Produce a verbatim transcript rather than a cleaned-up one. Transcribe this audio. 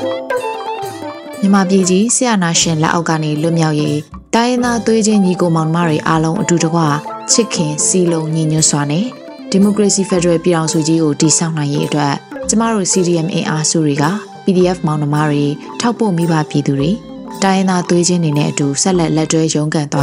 မြန်မာပြည်ကြီးဆရာနာရှင်လက်အောက်ကနေလွတ်မြောက်ရေးတိုင်းရင်းသားသွေးချင်းညီကိုမောင်နှမတွေအားလုံးအတူတကွချစ်ခင်စီလုံးညီညွတ်စွာနဲ့ဒီမိုကရေစီဖက်ဒရယ်ပြည်ထောင်စုကြီးကိုတည်ဆောက်နိုင်ရေးအတွက်ကျမတို့ စီ ဒီ အမ် အင်အားစုတွေက ပီ ဒီ အက်ဖ် မောင်နှမတွေထောက်ပို့မိဘပြည်သူတွေတိုင်းရင်းသားသွေးချင်းတွေနဲ့အတူဆက်လက်လက်တွဲရုန်းကန်သွား